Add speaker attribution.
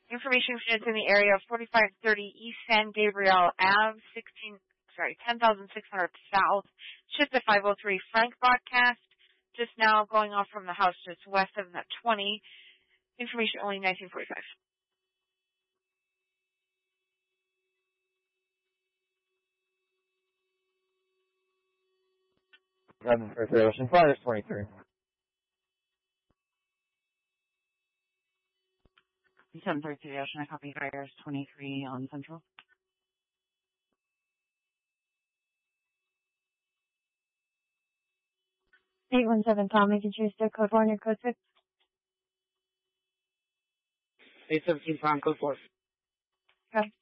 Speaker 1: Information is in the area of 4530 East San Gabriel Ave, 10,600 South. Shift to 503 Frank broadcast. Just now going off from the house just west of that 20. Information only 1945.
Speaker 2: 733 Ocean Flyers 23.
Speaker 3: 733 Ocean, I copy Flyers 23 on Central.
Speaker 4: 817 Tom, making sure still code 1 or code 6.
Speaker 5: 817 Tom, code 4.
Speaker 4: Okay.